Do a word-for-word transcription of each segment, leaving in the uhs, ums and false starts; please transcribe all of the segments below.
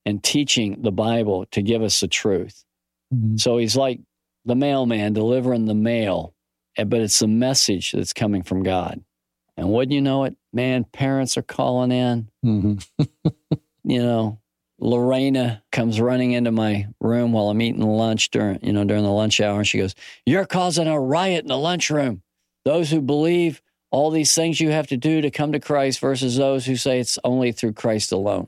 and teaching the Bible to give us the truth. Mm-hmm. So he's like the mailman delivering the mail, but it's the message that's coming from God. And wouldn't you know it, man, parents are calling in. Mm-hmm. You know, Lorena comes running into my room while I'm eating lunch during, you know, during the lunch hour. And she goes, "You're causing a riot in the lunchroom. Those who believe all these things you have to do to come to Christ versus those who say it's only through Christ alone."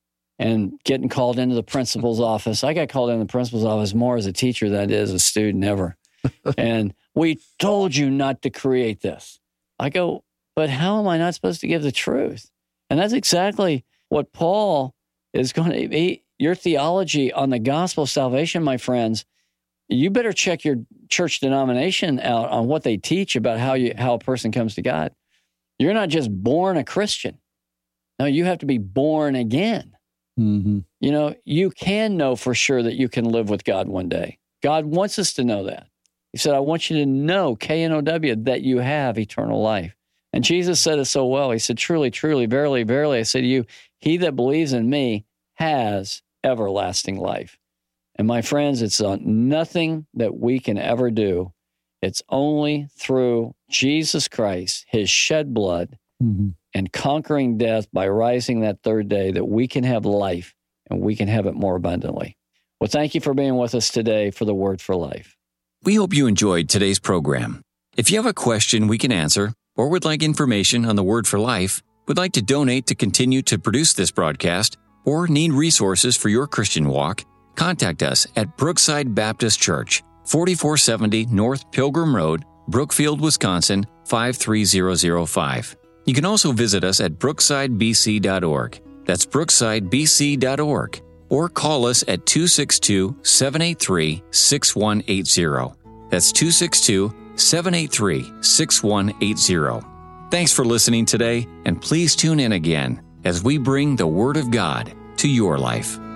And getting called into the principal's office. I got called into the principal's office more as a teacher than I did as a student ever. And we told you not to create this. I go, but how am I not supposed to give the truth? And that's exactly what Paul is going to be. Your theology on the gospel of salvation, my friends, you better check your church denomination out on what they teach about how you how a person comes to God. You're not just born a Christian. No, you have to be born again. Mm-hmm. You know, you can know for sure that you can live with God one day. God wants us to know that. He said, I want you to know, K N O W, that you have eternal life. And Jesus said it so well. He said, truly, truly, verily, verily, I say to you, he that believes in me has everlasting life. And my friends, it's uh, nothing that we can ever do. It's only through Jesus Christ, his shed blood, mm-hmm. and conquering death by rising that third day that we can have life and we can have it more abundantly. Well, thank you for being with us today for the Word for Life. We hope you enjoyed today's program. If you have a question we can answer or would like information on the Word for Life, would like to donate to continue to produce this broadcast, or need resources for your Christian walk, contact us at Brookside Baptist Church, forty-four seventy North Pilgrim Road, Brookfield, Wisconsin, five three zero zero five. You can also visit us at brookside b c dot org. That's brookside b c dot org. Or call us at two six two, seven eight three, six one eight zero. That's two six two, seven eight three, six one eight zero. Thanks for listening today, and please tune in again as we bring the Word of God to your life.